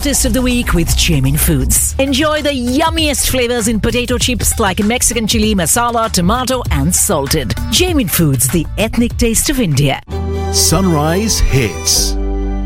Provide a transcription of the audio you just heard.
Artist of the Week with Jamin Foods. Enjoy the yummiest flavors in potato chips like Mexican chili, masala, tomato and salted. Jamin Foods, the ethnic taste of India. Sunrise Hits.